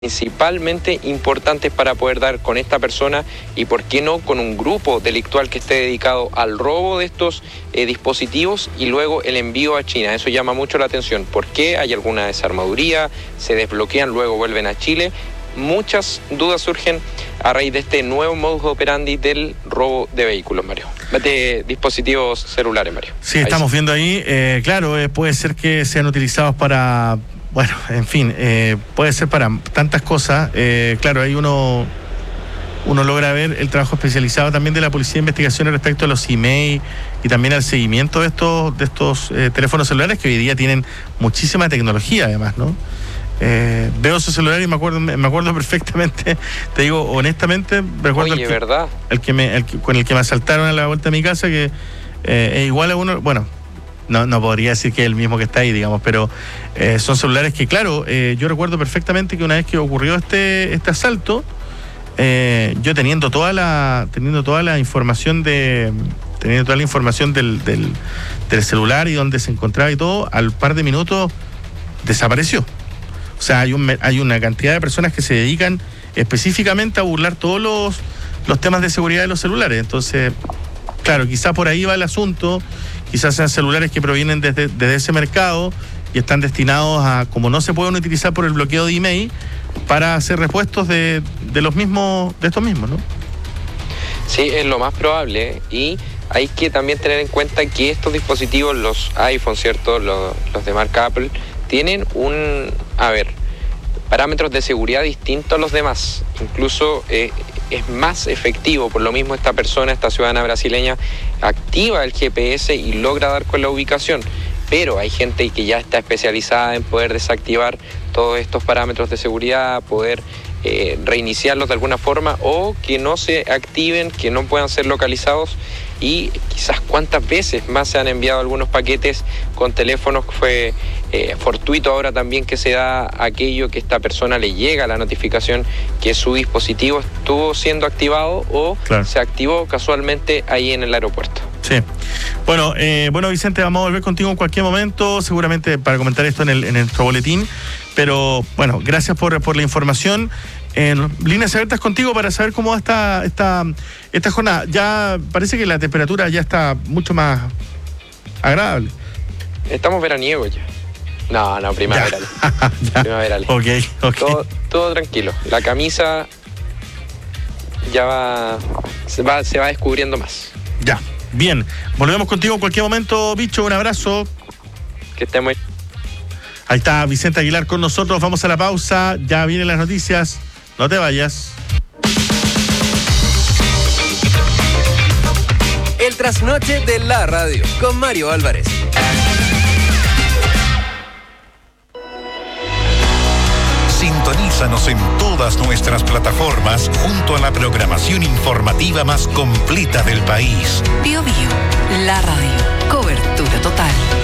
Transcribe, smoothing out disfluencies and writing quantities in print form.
principalmente importantes para poder dar con esta persona y por qué no con un grupo delictual que esté dedicado al robo de estos dispositivos y luego el envío a China. Eso llama mucho la atención. ¿Por qué? Hay alguna desarmaduría, se desbloquean, luego vuelven a Chile. Muchas dudas surgen a raíz de este nuevo modus operandi del robo de vehículos, Mario. De dispositivos celulares, Mario. Sí, estamos viendo ahí. Claro, puede ser que sean utilizados para... Bueno, en fin, puede ser para tantas cosas. Claro, ahí uno logra ver el trabajo especializado también de la Policía de Investigaciones respecto a los emails y también al seguimiento de estos teléfonos celulares que hoy día tienen muchísima tecnología, además, ¿no? Veo su celular y me acuerdo perfectamente, te digo honestamente, recuerdo ¿verdad? Con el que me asaltaron a la vuelta de mi casa, que es igual a uno, bueno, no podría decir que es el mismo que está ahí, digamos, pero son celulares que, claro, yo recuerdo perfectamente que una vez que ocurrió este asalto, yo teniendo toda la información del celular y donde se encontraba y todo, al par de minutos desapareció. O sea, hay una cantidad de personas que se dedican específicamente a burlar todos los temas de seguridad de los celulares. Entonces, claro, quizás por ahí va el asunto, quizás sean celulares que provienen desde ese mercado y están destinados a, como no se pueden utilizar por el bloqueo de email, para hacer repuestos de estos mismos, ¿no? Sí, es lo más probable, y hay que también tener en cuenta que estos dispositivos, los iPhone, ¿cierto?, los de marca Apple, tienen parámetros de seguridad distintos a los demás. Incluso es más efectivo, por lo mismo esta ciudadana brasileña, activa el GPS y logra dar con la ubicación. Pero hay gente que ya está especializada en poder desactivar todos estos parámetros de seguridad, poder reiniciarlos de alguna forma, o que no se activen, que no puedan ser localizados. Y quizás cuántas veces más se han enviado algunos paquetes con teléfonos. Fue fortuito ahora también que se da aquello que esta persona le llega la notificación que su dispositivo estuvo siendo activado o claro, se activó casualmente ahí en el aeropuerto. Sí. Bueno, Vicente, vamos a volver contigo en cualquier momento, seguramente para comentar esto en nuestro boletín. Pero bueno, gracias por la información. Líneas abiertas contigo para saber cómo va esta jornada. Ya parece que la temperatura ya está mucho más agradable. Estamos veraniegos ya. No, primaveral. Primaveral. Ok. Todo tranquilo. La camisa ya se va descubriendo más. Ya, bien. Volvemos contigo en cualquier momento, bicho. Un abrazo. Que esté muy... Ahí está Vicente Aguilar con nosotros. Vamos a la pausa. Ya vienen las noticias. No te vayas. El trasnoche de la radio con Mario Álvarez. Sintonízanos en todas nuestras plataformas junto a la programación informativa más completa del país. Bio, la radio. Cobertura total.